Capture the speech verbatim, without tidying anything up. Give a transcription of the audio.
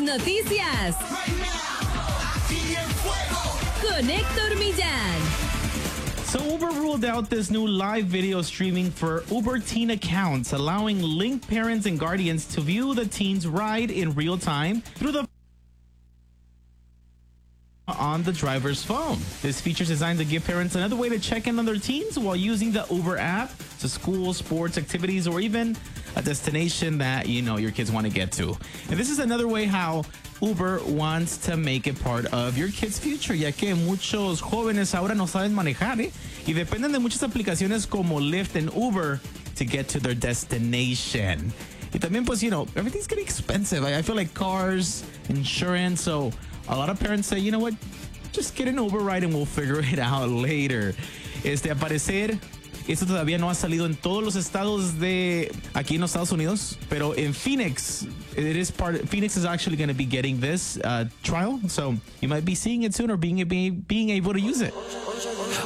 noticias con Héctor Millán. So Uber ruled out this new live video streaming for Uber teen accounts, allowing linked parents and guardians to view the teen's ride in real time through the on the driver's phone. This feature is designed to give parents another way to check in on their teens while using the Uber app to school, sports, activities, or even a destination that, you know, your kids want to get to. And this is another way how Uber wants to make it part of your kid's future, ya que muchos jóvenes ahora no saben manejar, ¿eh? Y dependen de muchas aplicaciones como Lyft and Uber to get to their destination. Y también, pues, you know, everything's getting expensive. I, I feel like cars, insurance, so a lot of parents say, you know what, just get an Uber ride and we'll figure it out later. Este, a parecer, esto todavía no ha salido en todos los estados de aquí en los Estados Unidos, pero en Phoenix, it is part. Phoenix is actually going to be getting this uh, trial, so you might be seeing it soon or being being being able to use it.